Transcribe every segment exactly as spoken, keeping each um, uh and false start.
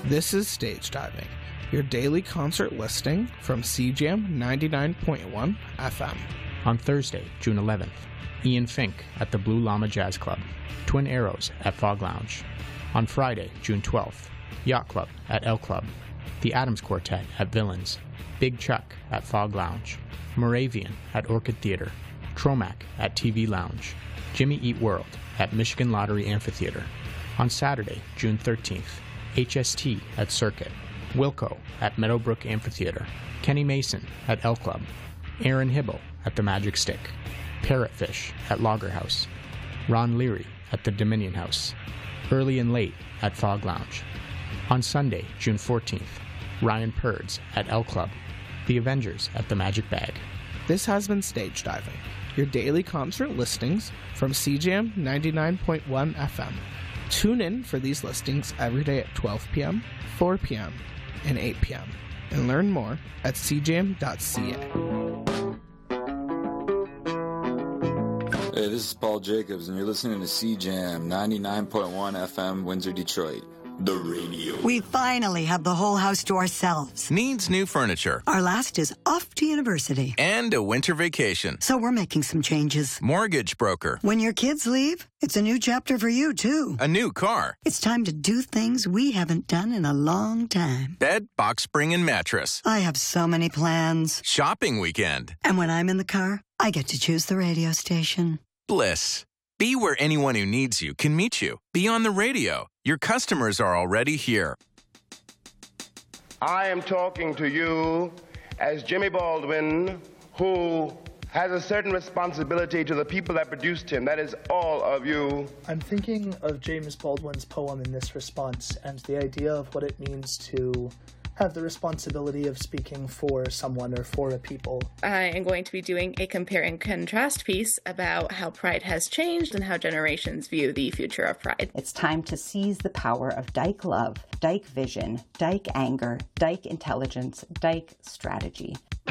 This is Stage Diving, your daily concert listing from C J A M ninety-nine point one F M. On Thursday, June eleventh, Ian Fink at the Blue Llama Jazz Club, Twin Arrows at Fog Lounge. On Friday, June twelfth, Yacht Club at L Club, The Adams Quartet at Villains, Big Chuck at Fog Lounge, Moravian at Orchid Theater, Tromac at T V Lounge, Jimmy Eat World at Michigan Lottery Amphitheater. On Saturday, June thirteenth, H S T at Circuit, Wilco at Meadowbrook Amphitheater, Kenny Mason at L Club, Aaron Hibble at the Magic Stick, Parrotfish at Lager House, Ron Leary at the Dominion House, Early and Late at Fog Lounge. On Sunday, June fourteenth, Ryan Purds at L Club, The Avengers at the Magic Bag. This has been Stage Diving, your daily concert listings from C J A M ninety-nine point one F M. Tune in for these listings every day at twelve p.m., four p.m., and eight p.m. and learn more at c j m dot c a. Hey, this is Paul Jacobs, and you're listening to C J A M ninety-nine point one F M, Windsor, Detroit. The radio. We finally have the whole house to ourselves. Needs new furniture. Our last is off to university. And a winter vacation. So we're making some changes. Mortgage broker. When your kids leave, it's a new chapter for you, too. A new car. It's time to do things we haven't done in a long time. Bed, box spring, and mattress. I have so many plans. Shopping weekend. And when I'm in the car, I get to choose the radio station. Bliss. Be where anyone who needs you can meet you. Be on the radio. Your customers are already here. I am talking to you as Jimmy Baldwin, who has a certain responsibility to the people that produced him. That is all of you. I'm thinking of James Baldwin's poem in this response and the idea of what it means to have the responsibility of speaking for someone or for a people. I am going to be doing a compare and contrast piece about how Pride has changed and how generations view the future of Pride. It's time to seize the power of Dyke love, Dyke vision, Dyke anger, Dyke intelligence, Dyke strategy.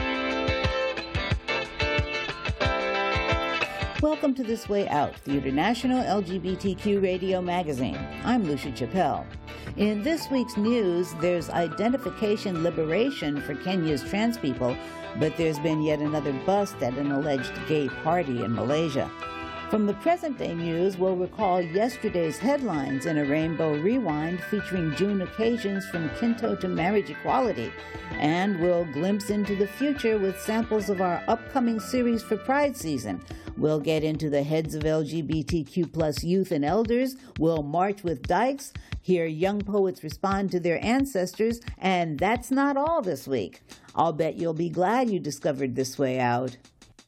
Welcome to This Way Out, the international L G B T Q radio magazine. I'm Lucia Chappelle. In this week's news, there's identification liberation for Kenya's trans people, but there's been yet another bust at an alleged gay party in Malaysia. From the present-day news, we'll recall yesterday's headlines in a Rainbow Rewind featuring June occasions from Kinto to marriage equality, and we'll glimpse into the future with samples of our upcoming series for Pride season. We'll get into the heads of L G B T Q plus youth and elders, we'll march with dykes, hear young poets respond to their ancestors, and that's not all this week. I'll bet you'll be glad you discovered This Way Out.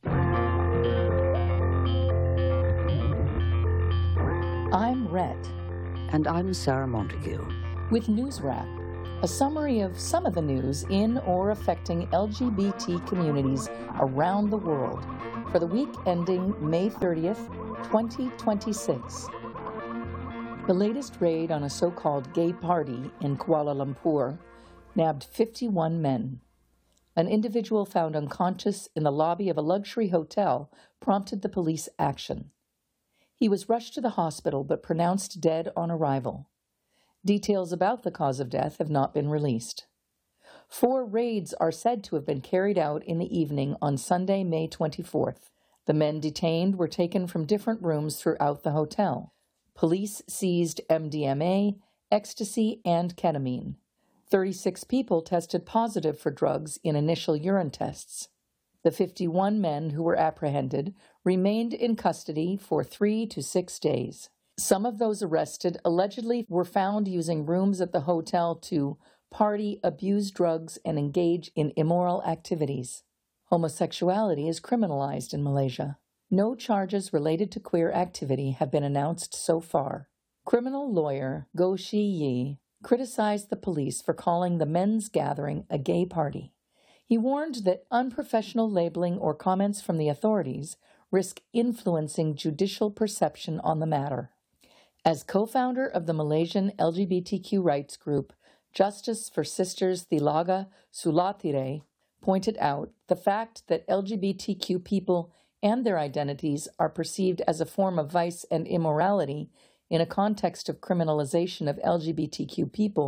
I'm Rhett. And I'm Sarah Montague. With News Wrap, a summary of some of the news in or affecting L G B T communities around the world for the week ending May thirtieth, twenty twenty-six. The latest raid on a so-called gay party in Kuala Lumpur nabbed fifty-one men. An individual found unconscious in the lobby of a luxury hotel prompted the police action. He was rushed to the hospital but pronounced dead on arrival. Details about the cause of death have not been released. Four raids are said to have been carried out in the evening on Sunday, May twenty-fourth. The men detained were taken from different rooms throughout the hotel. Police seized M D M A, ecstasy, and ketamine. thirty-six people tested positive for drugs in initial urine tests. The fifty-one men who were apprehended remained in custody for three to six days. Some of those arrested allegedly were found using rooms at the hotel to party, abuse drugs, and engage in immoral activities. Homosexuality is criminalized in Malaysia. No charges related to queer activity have been announced so far. Criminal lawyer Goh Shi Yi criticized the police for calling the men's gathering a gay party. He warned that unprofessional labeling or comments from the authorities risk influencing judicial perception on the matter. As co-founder of the Malaysian L G B T Q rights group, Justice for Sisters Thilaga Sulatire pointed out, the fact that L G B T Q people and their identities are perceived as a form of vice and immorality in a context of criminalization of L G B T Q people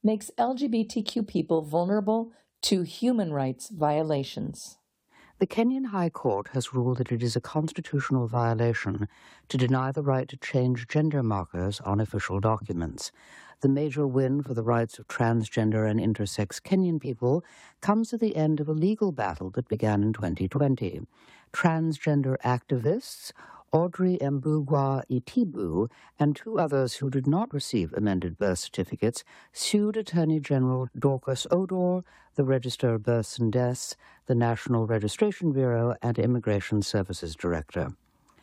makes L G B T Q people vulnerable to human rights violations. The Kenyan High Court has ruled that it is a constitutional violation to deny the right to change gender markers on official documents. The major win for the rights of transgender and intersex Kenyan people comes at the end of a legal battle that began in twenty twenty. Transgender activists Audrey Mbugwa Itibu and two others who did not receive amended birth certificates sued Attorney General Dorcas Odor, the Register of Births and Deaths, the National Registration Bureau, and Immigration Services Director.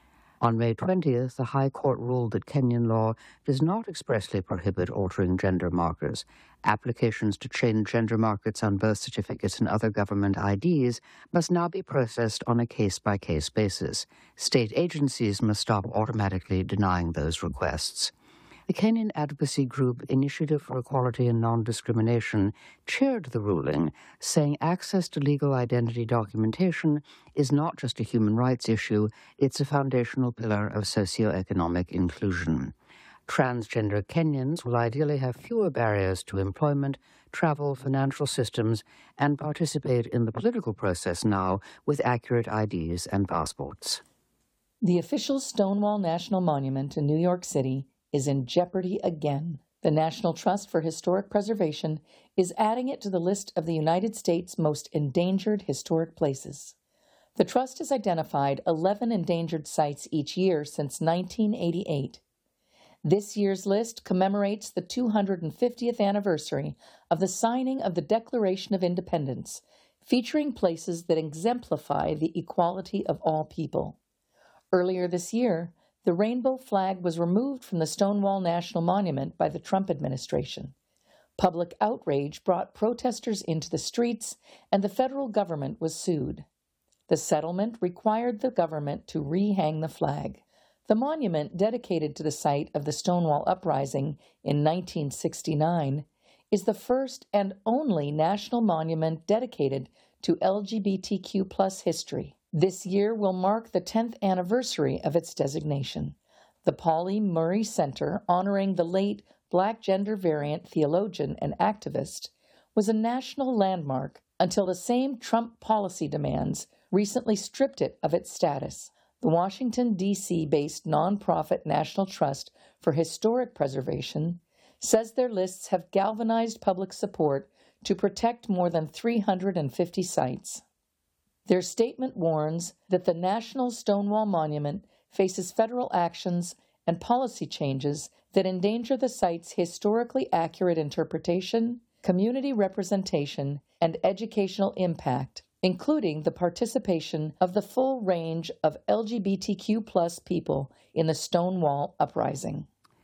On May twentieth, the High Court ruled that Kenyan law does not expressly prohibit altering gender markers. Applications to change gender markers on birth certificates and other government I Ds must now be processed on a case-by-case basis. State agencies must stop automatically denying those requests. The Kenyan advocacy group Initiative for Equality and Non-Discrimination chaired the ruling, saying access to legal identity documentation is not just a human rights issue, it's a foundational pillar of socioeconomic inclusion. Transgender Kenyans will ideally have fewer barriers to employment, travel, financial systems, and participate in the political process now with accurate I Ds and passports. The official Stonewall National Monument in New York City is in jeopardy again. The National Trust for Historic Preservation is adding it to the list of the United States' most endangered historic places. The Trust has identified eleven endangered sites each year since nineteen eighty-eight. This year's list commemorates the two hundred fiftieth anniversary of the signing of the Declaration of Independence, featuring places that exemplify the equality of all people. Earlier this year, the rainbow flag was removed from the Stonewall National Monument by the Trump administration. Public outrage brought protesters into the streets, and the federal government was sued. The settlement required the government to rehang the flag. The monument, dedicated to the site of the Stonewall Uprising in nineteen sixty-nine, is the first and only national monument dedicated to L G B T Q plus history. This year will mark the tenth anniversary of its designation. The Pauli Murray Center, honoring the late Black gender variant theologian and activist, was a national landmark until the same Trump policy demands recently stripped it of its status. The Washington, D C-based nonprofit National Trust for Historic Preservation says their lists have galvanized public support to protect more than three hundred fifty sites. Their statement warns that the National Stonewall Monument faces federal actions and policy changes that endanger the site's historically accurate interpretation, community representation, and educational impact, including the participation of the full range of L G B T Q plus people in the Stonewall Uprising.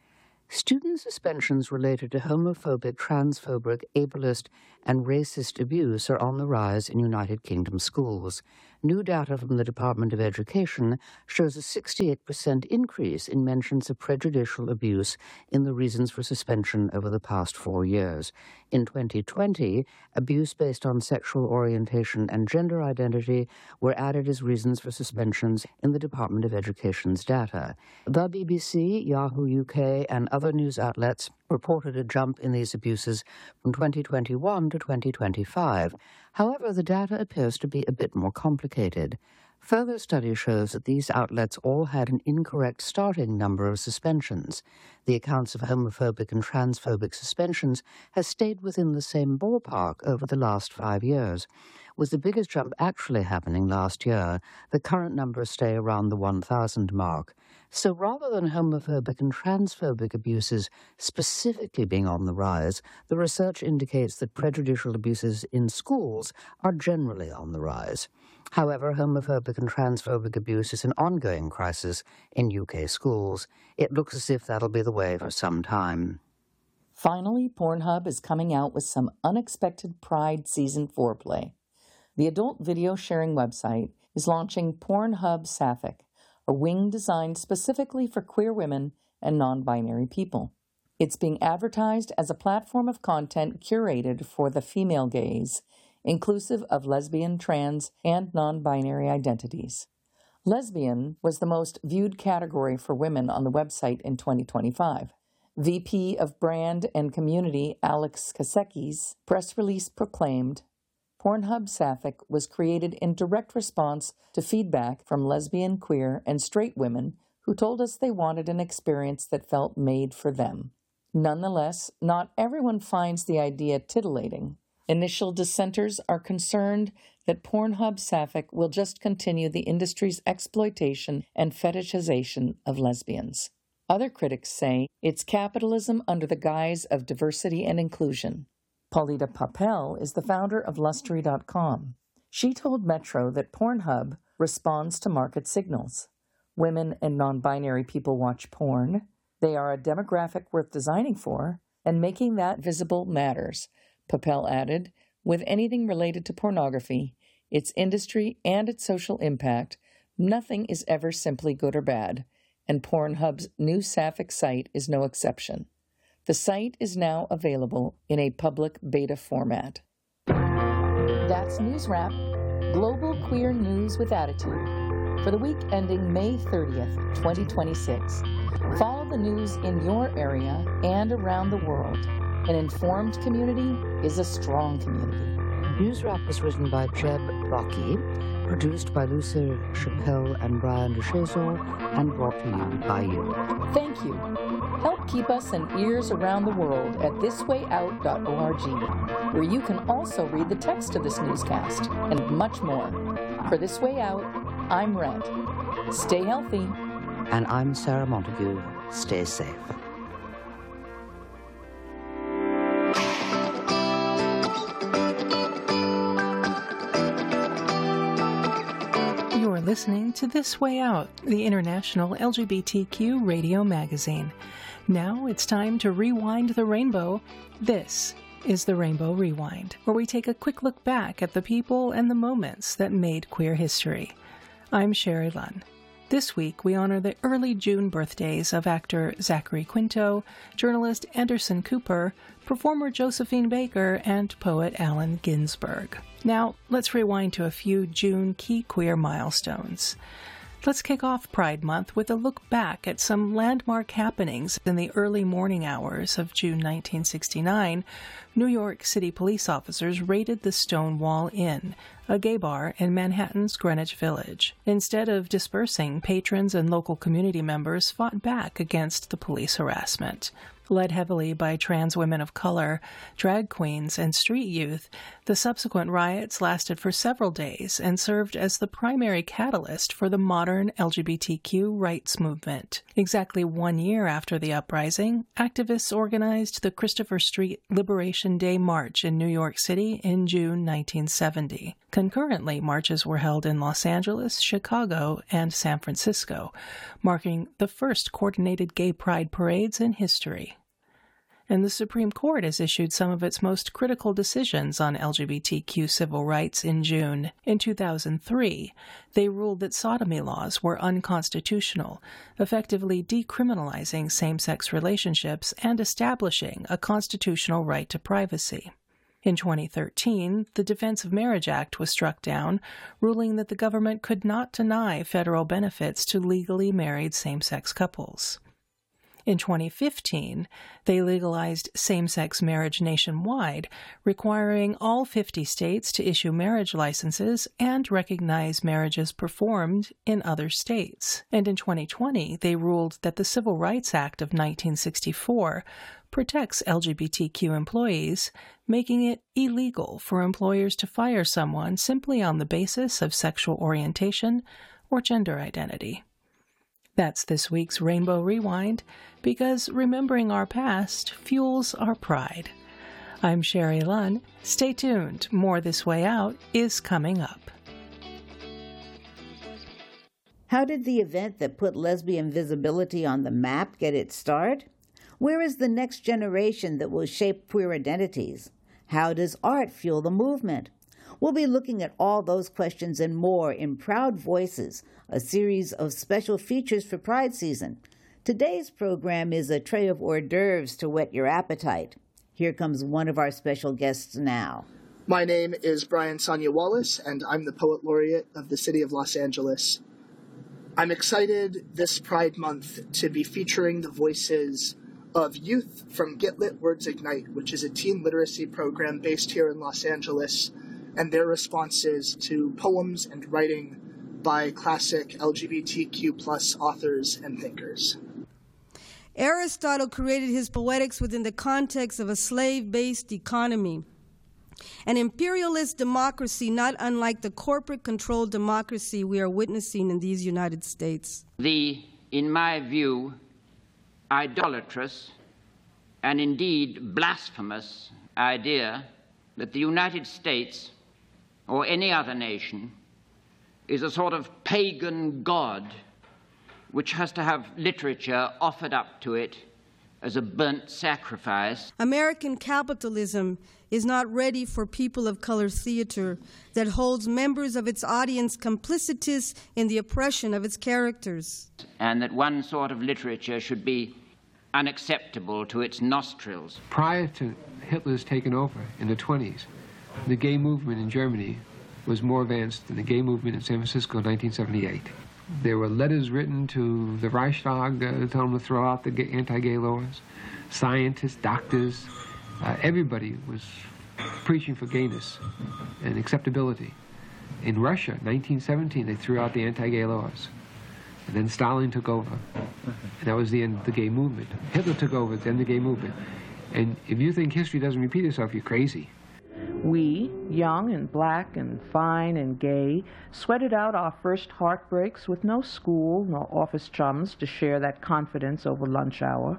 Student suspensions related to homophobic, transphobic, ableist, and racist abuse are on the rise in United Kingdom schools. New data from the Department of Education shows a sixty-eight percent increase in mentions of prejudicial abuse in the reasons for suspension over the past four years. In twenty twenty, abuse based on sexual orientation and gender identity were added as reasons for suspensions in the Department of Education's data. The B B C, Yahoo U K, and other news outlets reported a jump in these abuses from twenty twenty-one to twenty twenty-five. However, the data appears to be a bit more complicated. Further study shows that these outlets all had an incorrect starting number of suspensions. The accounts of homophobic and transphobic suspensions has stayed within the same ballpark over the last five years, with the biggest jump actually happening last year. The current numbers stay around the one thousand mark. So rather than homophobic and transphobic abuses specifically being on the rise, the research indicates that prejudicial abuses in schools are generally on the rise. However, homophobic and transphobic abuse is an ongoing crisis in U K schools. It looks as if that'll be the way for some time. Finally, Pornhub is coming out with some unexpected Pride Season foreplay. The adult video sharing website is launching Pornhub Sapphic, a wing designed specifically for queer women and non-binary people. It's being advertised as a platform of content curated for the female gaze, inclusive of lesbian, trans, and non-binary identities. Lesbian was the most viewed category for women on the website in twenty twenty-five. V P of Brand and Community Alex Kasekis' press release proclaimed, Pornhub Sapphic was created in direct response to feedback from lesbian, queer, and straight women who told us they wanted an experience that felt made for them. Nonetheless, not everyone finds the idea titillating. Initial dissenters are concerned that Pornhub Sapphic will just continue the industry's exploitation and fetishization of lesbians. Other critics say it's capitalism under the guise of diversity and inclusion. Paulita Papel is the founder of Lustery dot com. She told Metro that Pornhub responds to market signals. Women and non-binary people watch porn. They are a demographic worth designing for, and making that visible matters. Papel added, with anything related to pornography, its industry and its social impact, nothing is ever simply good or bad, and Pornhub's new Sapphic site is no exception. The site is now available in a public beta format. That's News Wrap, global queer news with attitude, for the week ending May thirtieth, twenty twenty-six. Follow the news in your area and around the world. An informed community is a strong community. News Wrap was written by Jeb Rocky, produced by Lucy Chappelle and Brian DeShazo, and brought to you by you. Thank you. Help keep us in ears around the world at this way out dot org, where you can also read the text of this newscast and much more. For This Way Out, I'm Red. Stay healthy. And I'm Sarah Montague. Stay safe. You're listening to This Way Out, the international L G B T Q radio magazine. Now it's time to rewind the rainbow. This is the Rainbow Rewind, where we take a quick look back at the people and the moments that made queer history. I'm Sherry Lunn. This week, we honor the early June birthdays of actor Zachary Quinto, journalist Anderson Cooper, performer Josephine Baker, and poet Allen Ginsberg. Now, let's rewind to a few June key queer milestones. Let's kick off Pride Month with a look back at some landmark happenings in the early morning hours of June nineteen sixty-nine. New York City police officers raided the Stonewall Inn, a gay bar in Manhattan's Greenwich Village. Instead of dispersing, patrons and local community members fought back against the police harassment. Led heavily by trans women of color, drag queens, and street youth, the subsequent riots lasted for several days and served as the primary catalyst for the modern L G B T Q rights movement. Exactly one year after the uprising, activists organized the Christopher Street Liberation Day March in New York City in June nineteen seventy. Concurrently, marches were held in Los Angeles, Chicago, and San Francisco, marking the first coordinated gay pride parades in history. And the Supreme Court has issued some of its most critical decisions on L G B T Q civil rights in June. In two thousand three, they ruled that sodomy laws were unconstitutional, effectively decriminalizing same-sex relationships and establishing a constitutional right to privacy. In twenty thirteen, the Defense of Marriage Act was struck down, ruling that the government could not deny federal benefits to legally married same-sex couples. In twenty fifteen, they legalized same-sex marriage nationwide, requiring all fifty states to issue marriage licenses and recognize marriages performed in other states. And in twenty twenty, they ruled that the Civil Rights Act of nineteen sixty-four protects L G B T Q employees, making it illegal for employers to fire someone simply on the basis of sexual orientation or gender identity. That's this week's Rainbow Rewind, because remembering our past fuels our pride. I'm Sherry Lunn. Stay tuned. More This Way Out is coming up. How did the event that put lesbian visibility on the map get its start? Where is the next generation that will shape queer identities? How does art fuel the movement? We'll be looking at all those questions and more in Proud Voices, a series of special features for Pride season. Today's program is a tray of hors d'oeuvres to whet your appetite. Here comes one of our special guests now. My name is Brian Sonia Wallace, and I'm the Poet Laureate of the City of Los Angeles. I'm excited this Pride Month to be featuring the voices of youth from Get Lit Words Ignite, which is a teen literacy program based here in Los Angeles, and their responses to poems and writing by classic L G B T Q plus authors and thinkers. Aristotle created his poetics within the context of a slave-based economy, an imperialist democracy not unlike the corporate-controlled democracy we are witnessing in these United States. The, in my view, idolatrous and indeed blasphemous idea that the United States or any other nation is a sort of pagan god which has to have literature offered up to it as a burnt sacrifice. American capitalism is not ready for people of color theater that holds members of its audience complicitous in the oppression of its characters. And that one sort of literature should be unacceptable to its nostrils. Prior to Hitler's taking over in the twenties, the gay movement in Germany was more advanced than the gay movement in San Francisco in nineteen seventy-eight. There were letters written to the Reichstag uh, telling them to throw out the gay, anti-gay laws. Scientists, doctors, uh, everybody was preaching for gayness and acceptability. In Russia, nineteen seventeen, they threw out the anti-gay laws. And then Stalin took over. And that was the end of the gay movement. Hitler took over, then the gay movement. And if you think history doesn't repeat itself, you're crazy. We, young and black and fine and gay, sweated out our first heartbreaks with no school nor office chums to share that confidence over lunch hour.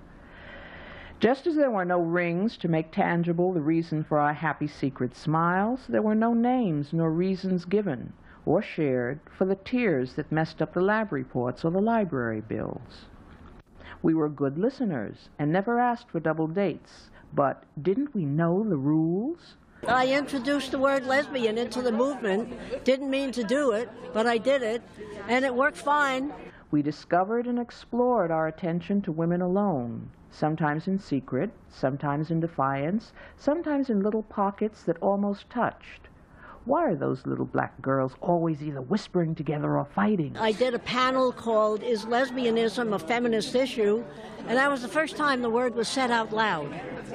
Just as there were no rings to make tangible the reason for our happy secret smiles, there were no names nor reasons given or shared for the tears that messed up the lab reports or the library bills. We were good listeners and never asked for double dates, but didn't we know the rules? I introduced the word lesbian into the movement. Didn't mean to do it, but I did it, and it worked fine. We discovered and explored our attention to women alone, sometimes in secret, sometimes in defiance, sometimes in little pockets that almost touched. Why are those little black girls always either whispering together or fighting? I did a panel called Is Lesbianism a Feminist Issue? And that was the first time the word was said out loud.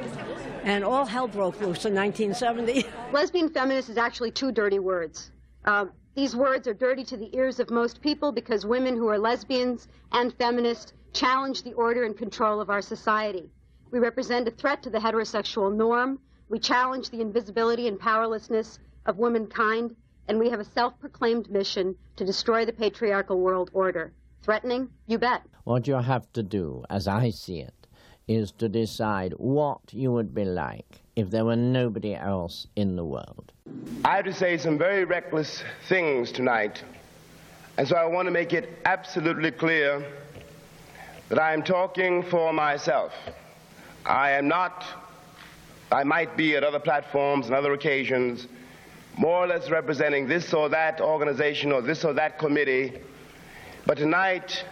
And all hell broke loose in nineteen seventy. Lesbian feminist is actually two dirty words. Uh, these words are dirty to the ears of most people because women who are lesbians and feminists challenge the order and control of our society. We represent a threat to the heterosexual norm. We challenge the invisibility and powerlessness of womankind, and we have a self-proclaimed mission to destroy the patriarchal world order. Threatening? You bet. What you have to do, as I see it, is to decide what you would be like if there were nobody else in the world. I have to say some very reckless things tonight, and so I want to make it absolutely clear that I am talking for myself. I am not, I might be at other platforms and other occasions, more or less representing this or that organization or this or that committee, but tonight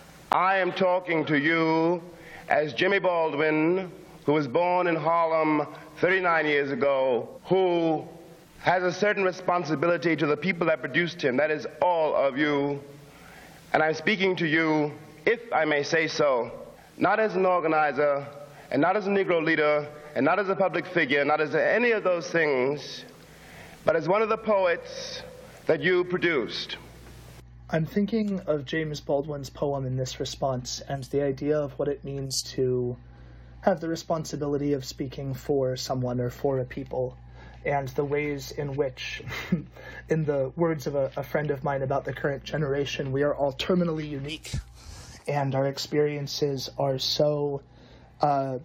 I am talking to you as Jimmy Baldwin, who was born in Harlem thirty-nine years ago, who has a certain responsibility to the people that produced him, that is all of you, and I'm speaking to you, if I may say so, not as an organizer, and not as a Negro leader, and not as a public figure, not as any of those things, but as one of the poets that you produced. I'm thinking of James Baldwin's poem in this response and the idea of what it means to have the responsibility of speaking for someone or for a people, and the ways in which, in the words of a, a friend of mine about the current generation, we are all terminally unique, and our experiences are so uh,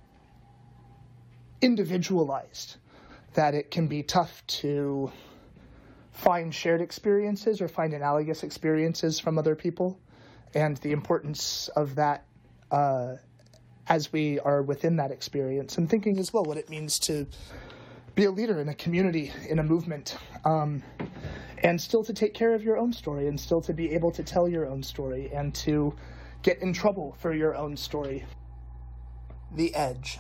individualized that it can be tough to find shared experiences or find analogous experiences from other people, and the importance of that uh, as we are within that experience, and thinking as well what it means to be a leader in a community, in a movement, um, and still to take care of your own story, and still to be able to tell your own story, and to get in trouble for your own story. The Edge.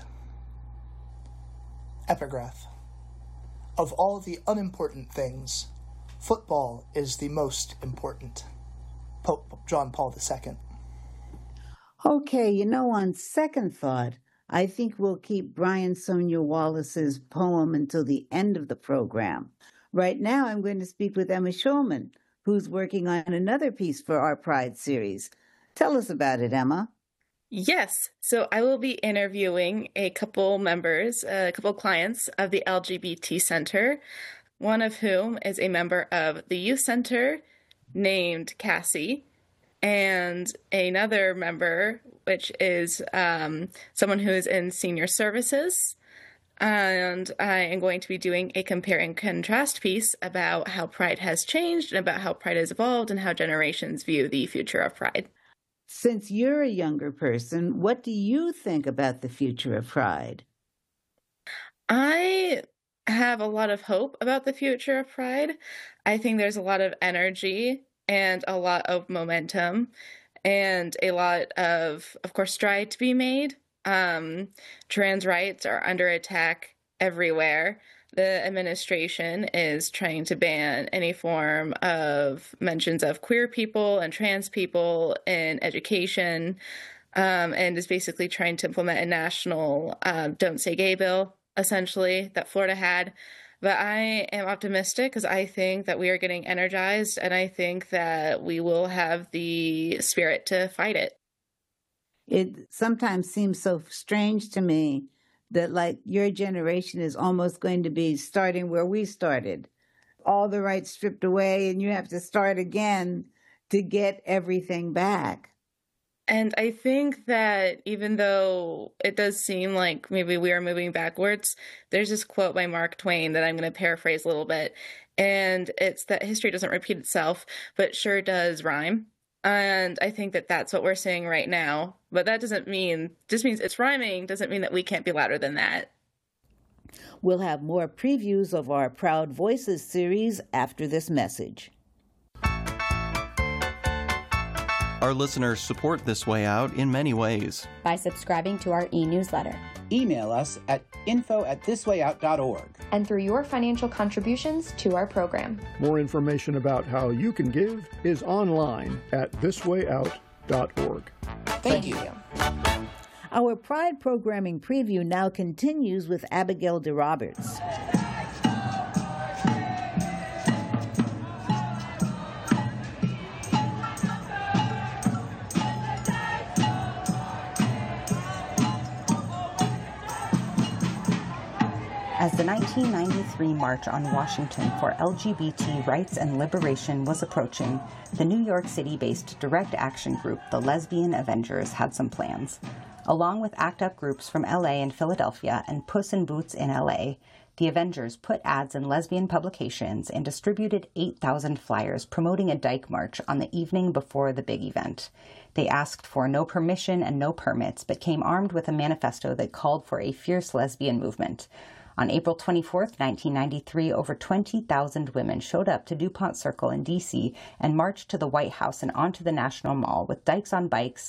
Epigraph. Of all the unimportant things, football is the most important. Pope John Paul the Second. Okay, you know, on second thought, I think we'll keep Brian Sonia Wallace's poem until the end of the program. Right now, I'm going to speak with Emma Schulman, who's working on another piece for our Pride series. Tell us about it, Emma. Yes. So I will be interviewing a couple members, a couple clients of the L G B T Center, one of whom is a member of the Youth Center named Cassie, and another member, which is um, someone who is in senior services. And I am going to be doing a compare and contrast piece about how Pride has changed and about how Pride has evolved and how generations view the future of Pride. Since you're a younger person, what do you think about the future of Pride? I have a lot of hope about the future of Pride. I think there's a lot of energy and a lot of momentum and a lot of, of course, stride to be made. Um, trans rights are under attack everywhere. The administration is trying to ban any form of mentions of queer people and trans people in education, um, and is basically trying to implement a national uh, Don't Say Gay bill, essentially, that Florida had. But I am optimistic because I think that we are getting energized, and I think that we will have the spirit to fight it. It sometimes seems so strange to me that, like, your generation is almost going to be starting where we started. All the rights stripped away, and you have to start again to get everything back. And I think that even though it does seem like maybe we are moving backwards, there's this quote by Mark Twain that I'm going to paraphrase a little bit. And it's that history doesn't repeat itself, but sure does rhyme. And I think that that's what we're seeing right now. But that doesn't mean, just means it's rhyming, doesn't mean that we can't be louder than that. We'll have more previews of our Proud Voices series after this message. Our listeners support This Way Out in many ways. By subscribing to our e-newsletter. Email us at info at thiswayout dot org. And through your financial contributions to our program. More information about how you can give is online at this way out dot org. Thank, Thank you. you. Our Pride programming preview now continues with Abigail DeRoberts. As the nineteen ninety-three March on Washington for L G B T rights and liberation was approaching, the New York City-based direct action group, the Lesbian Avengers, had some plans. Along with ACT UP groups from L A and Philadelphia and Puss in Boots in L A, the Avengers put ads in lesbian publications and distributed eight thousand flyers promoting a dyke march on the evening before the big event. They asked for no permission and no permits, but came armed with a manifesto that called for a fierce lesbian movement. On April twenty-fourth, nineteen ninety-three, over twenty thousand women showed up to DuPont Circle in D C and marched to the White House and onto the National Mall with dykes on bikes,